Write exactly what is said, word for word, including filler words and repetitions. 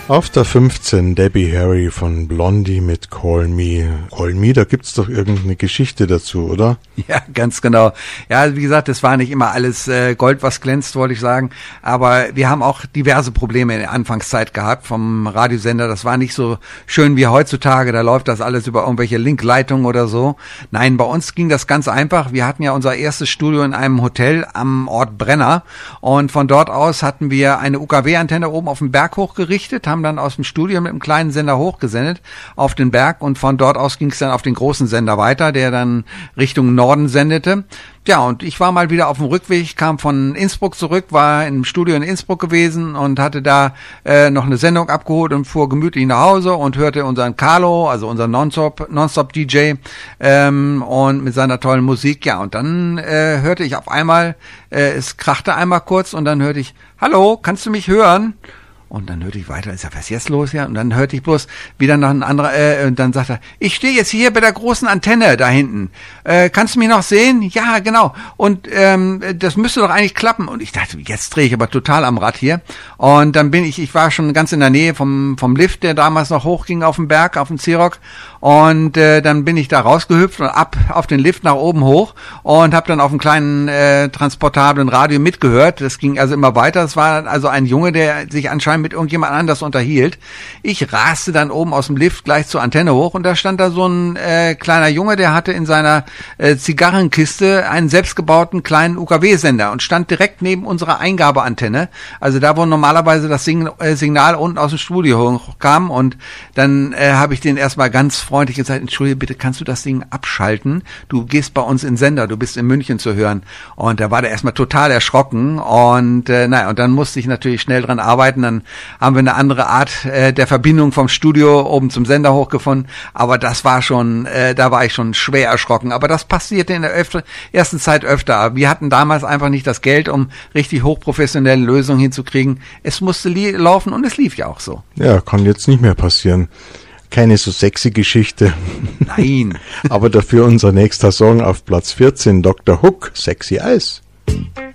Auf der fünfzehn Debbie Harry von Blondie mit Call Me. Call Me, da gibt's doch irgendeine Geschichte dazu, oder? Ja, ganz genau. Ja, wie gesagt, es war nicht immer alles äh, Gold, was glänzt, wollte ich sagen. Aber wir haben auch diverse Probleme in der Anfangszeit gehabt vom Radiosender. Das war nicht so schön wie heutzutage. Da läuft das alles über irgendwelche Linkleitungen oder so. Nein, bei uns ging das ganz einfach. Wir hatten ja unser erstes Studio in einem Hotel am Ort Brenner. Und von dort aus hatten wir eine U K W-Antenne oben auf den Berg hochgerichtet, haben dann aus dem Studio mit einem kleinen Sender hochgesendet auf den Berg und von dort aus ging es dann auf den großen Sender weiter, der dann Richtung Norden sendete. Ja, und ich war mal wieder auf dem Rückweg, kam von Innsbruck zurück, war im Studio in Innsbruck gewesen und hatte da äh, noch eine Sendung abgeholt und fuhr gemütlich nach Hause und hörte unseren Carlo, also unseren Nonstop, Nonstop-D J ähm, und mit seiner tollen Musik. Ja, und dann äh, hörte ich auf einmal, äh, es krachte einmal kurz und dann hörte ich, hallo, kannst du mich hören? Und dann hörte ich weiter, ist ja, was ist jetzt los, ja? Und dann hörte ich bloß wieder noch ein anderer, äh, und dann sagt er, ich stehe jetzt hier bei der großen Antenne da hinten. Äh, kannst du mich noch sehen? Ja, genau. Und ähm, das müsste doch eigentlich klappen. Und ich dachte, jetzt drehe ich aber total am Rad hier. Und dann bin ich, ich war schon ganz in der Nähe vom vom Lift, der damals noch hochging auf den Berg, auf den Zierok. Und äh, dann bin ich da rausgehüpft und ab auf den Lift nach oben hoch und habe dann auf einem kleinen äh, transportablen Radio mitgehört. Das ging also immer weiter. Es war also ein Junge, der sich anscheinend mit irgendjemand anders unterhielt. Ich raste dann oben aus dem Lift gleich zur Antenne hoch und da stand da so ein äh, kleiner Junge, der hatte in seiner äh, Zigarrenkiste einen selbstgebauten kleinen U K W-Sender und stand direkt neben unserer Eingabeantenne. Also da, wo normalerweise das Sign- äh, Signal unten aus dem Studio hochkam und dann äh, habe ich den erstmal ganz freundlich gesagt, entschuldige bitte, kannst du das Ding abschalten? Du gehst bei uns in Sender, du bist in München zu hören. Und da war der erstmal total erschrocken und äh, naja, und dann musste ich natürlich schnell dran arbeiten, dann haben wir eine andere Art äh, der Verbindung vom Studio oben zum Sender hochgefunden, aber das war schon, äh, da war ich schon schwer erschrocken, aber das passierte in der öfter, ersten Zeit öfter. Wir hatten damals einfach nicht das Geld, um richtig hochprofessionelle Lösungen hinzukriegen. Es musste li- laufen und es lief ja auch so. Ja, kann jetzt nicht mehr passieren. Keine so sexy Geschichte. Nein. Aber dafür unser nächster Song auf Platz vierzehn, Doktor Hook, Sexy Eyes.